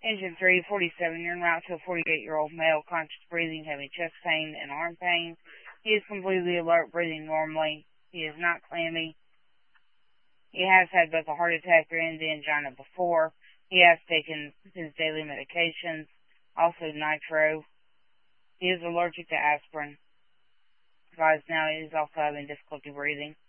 Engine 3, 47-year en route to a 48-year-old male, conscious breathing, having chest pain and arm pain. He is completely alert, breathing normally. He is not clammy. He has had both a heart attack and the angina before. He has taken his daily medications, also nitro. He is allergic to aspirin. Advised now he is also having difficulty breathing.